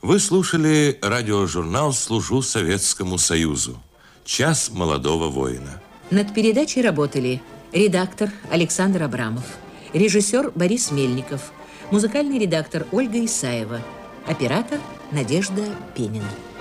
Вы слушали радиожурнал «Служу Советскому Союзу». Час молодого воина. Над передачей работали редактор Александр Абрамов, режиссер Борис Мельников, музыкальный редактор Ольга Исаева, оператор Надежда Пенина.